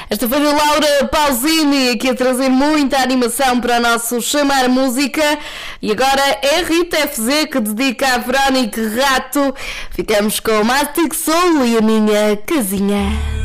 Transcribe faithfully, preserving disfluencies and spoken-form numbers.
Esta foi a Laura Pausini, aqui a trazer muita animação para o nosso Chamar Música. E agora é a Rita F Z que dedica a Verónica Rato. Ficamos com o Mastic Soul e a minha casinha.